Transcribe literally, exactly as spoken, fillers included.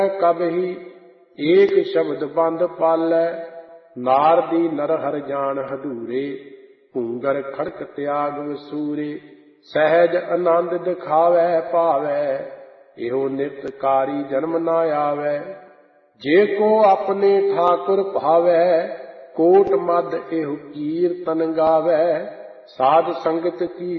कबहि एक शब्द बंद पालै, नारदी नरहर जान हदूरे, घूंगर खड़क त्याग वसूरे, सहज आनंद दिखावै पावै, एहो निरतकारी जन्म न आवै। जे को अपने ठाकुर भावै, कोट मद एहु कीर्तन गावै, साध संगत की